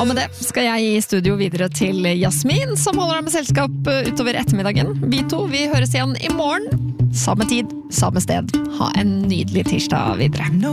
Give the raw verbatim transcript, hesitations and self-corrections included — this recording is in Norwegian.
Og med det skal jeg gi studio videre til Jasmin, som holder deg med selskap utover ettermiddagen. Vi to, vi høres igjen i morgen. Samme tid, samme sted. Ha en nydelig tirsdag videre.